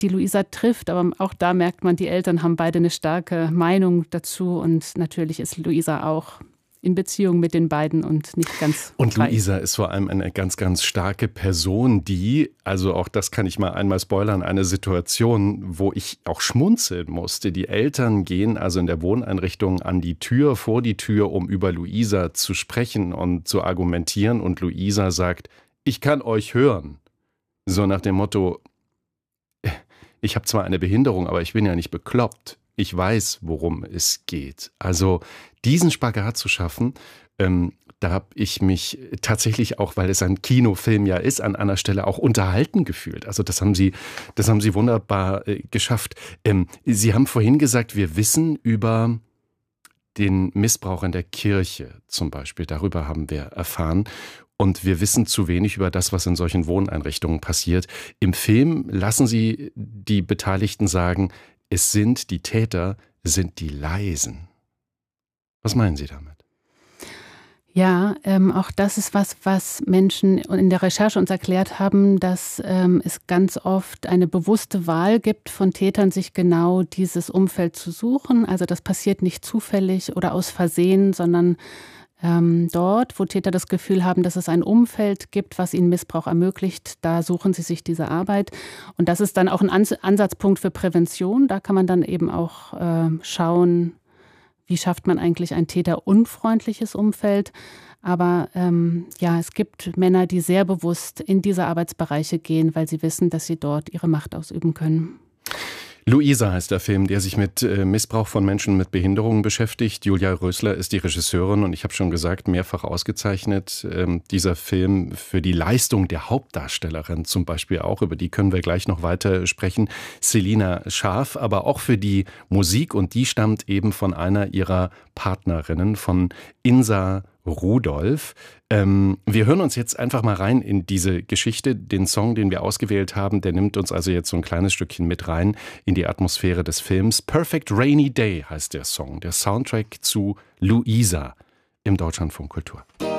die Luisa trifft. Aber auch da merkt man, die Eltern haben beide eine starke Meinung dazu. Und natürlich ist Luisa auch in Beziehung mit den beiden und nicht ganz Und frei. Luisa ist vor allem eine ganz, ganz starke Person, die, also auch das kann ich mal einmal spoilern, eine Situation, wo ich auch schmunzeln musste. Die Eltern gehen also in der Wohneinrichtung an die Tür, vor die Tür, um über Luisa zu sprechen und zu argumentieren. Und Luisa sagt, ich kann euch hören. So nach dem Motto, ich habe zwar eine Behinderung, aber ich bin ja nicht bekloppt. Ich weiß, worum es geht. Also diesen Spagat zu schaffen, da habe ich mich tatsächlich auch, weil es ein Kinofilm ja ist, an einer Stelle auch unterhalten gefühlt. Also das haben Sie wunderbar geschafft. Sie haben vorhin gesagt, wir wissen über den Missbrauch in der Kirche zum Beispiel. Darüber haben wir erfahren. Und wir wissen zu wenig über das, was in solchen Wohneinrichtungen passiert. Im Film lassen Sie die Beteiligten sagen, die Täter sind die Leisen. Was meinen Sie damit? Ja, auch das ist was Menschen in der Recherche uns erklärt haben, dass es ganz oft eine bewusste Wahl gibt von Tätern, sich genau dieses Umfeld zu suchen. Also das passiert nicht zufällig oder aus Versehen, sondern dort, wo Täter das Gefühl haben, dass es ein Umfeld gibt, was ihnen Missbrauch ermöglicht, da suchen sie sich diese Arbeit. Und das ist dann auch ein Ansatzpunkt für Prävention. Da kann man dann eben auch schauen, wie schafft man eigentlich ein täterunfreundliches Umfeld. Aber es gibt Männer, die sehr bewusst in diese Arbeitsbereiche gehen, weil sie wissen, dass sie dort ihre Macht ausüben können. Luisa heißt der Film, der sich mit Missbrauch von Menschen mit Behinderungen beschäftigt. Julia Rösler ist die Regisseurin und ich habe schon gesagt, mehrfach ausgezeichnet. Dieser Film für die Leistung der Hauptdarstellerin zum Beispiel auch, über die können wir gleich noch weiter sprechen. Selina Scharf, aber auch für die Musik und die stammt eben von einer ihrer Partnerinnen, von Insa Rudolph. Wir hören uns jetzt einfach mal rein in diese Geschichte. Den Song, den wir ausgewählt haben, der nimmt uns also jetzt so ein kleines Stückchen mit rein in die Atmosphäre des Films. Perfect Rainy Day heißt der Song, der Soundtrack zu Luisa im Deutschlandfunk Kultur.